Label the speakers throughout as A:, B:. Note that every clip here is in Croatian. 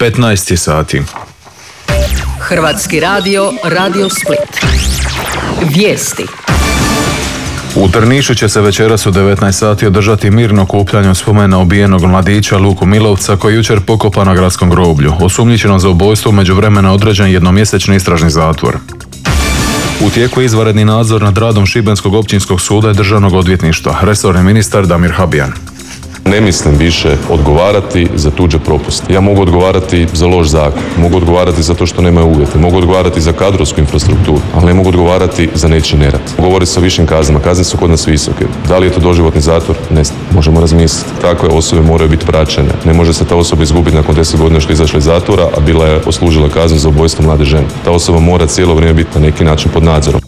A: 15 sati.
B: Hrvatski radio, Radio Split. Vijesti.
A: U Drnišu će se večeras u 19 sati održati mirno okupljanje u spomen na ubijenog mladića Luku Milovca koji je jučer pokopan na gradskom groblju. Osumnjičenom za ubojstvo u međuvremenu određen jednomjesečni istražni zatvor. U tijeku je izvanredni nadzor nad radom Šibenskog općinskog suda i državnog odvjetništva. Resorni ministar Damir Habijan.
C: Ne mislim više odgovarati za tuđe propuste. Ja mogu odgovarati za loš zakon, mogu odgovarati za to što nemaju uvjete, mogu odgovarati za kadrovsku infrastrukturu, ali ne mogu odgovarati za nečiji nerad. Govori se o višim kaznama, kazne su kod nas visoke. Da li je to doživotni zatvor? Ne znam, možemo razmisliti. Takve osobe moraju biti praćene. Ne može se ta osoba izgubiti nakon 10 godina što je izašla iz zatvora, a bila je odslužila kaznu za ubojstvo mlade žene. Ta osoba mora cijelo vrijeme biti na neki način pod nadzorom.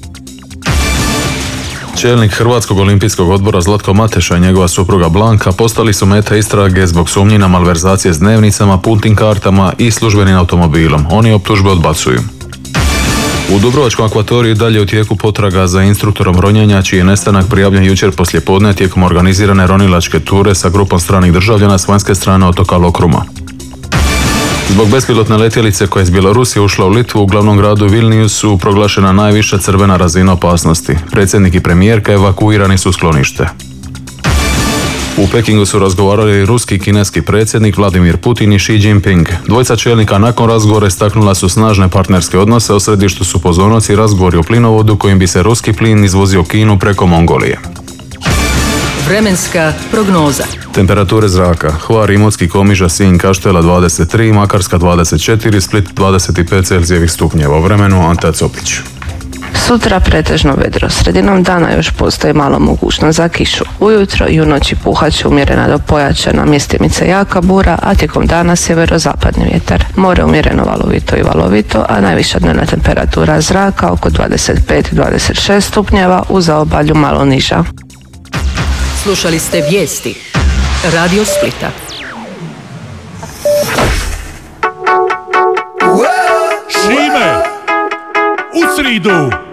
A: Čelnik Hrvatskog olimpijskog odbora Zlatko Mateša i njegova supruga Blanka postali su meta istrage zbog sumnji na malverzacije s dnevnicama, putnim kartama i službenim automobilom. Oni optužbe odbacuju. U Dubrovačkom akvatoriju dalje u tijeku potraga za instruktorom ronjenja čiji je nestanak prijavljen jučer poslijepodne tijekom organizirane ronilačke ture sa grupom stranih državljana s vanjske strane otoka Lokruma. Zbog bespilotne letjelice koja je iz Bjelorusije ušla u Litvu, u glavnom gradu Vilniusu proglašena najviša crvena razina opasnosti. Predsjednik i premijerka evakuirani su u sklonište. U Pekingu su razgovarali ruski i kineski predsjednik Vladimir Putin i Xi Jinping. Dvojica čelnika nakon razgovora istaknula su snažne partnerske odnose, u središtu su pozornosti razgovori o plinovodu kojim bi se ruski plin izvozio u Kinu preko Mongolije.
B: Vremenska prognoza.
A: Temperature zraka: Hvar, Imotski, Komiža, Sinj, Kaštela 23, Makarska 24, Split 25 Celzijevih stupnjeva. U vremenu Ante Copić.
D: Sutra pretežno vedro, sredinom dana još postoji malo mogućnost za kišu. Ujutro i u noći puhat će umjerena do pojačana, mjestimice jaka bura, a tijekom dana sjeverozapadni vjetar. More umjereno valovito, a najviša dnevna temperatura zraka oko 25-26 stupnjeva, u zaobalju malo niža.
B: Slušali ste vijesti Radio Splita.
E: Šime, u sridu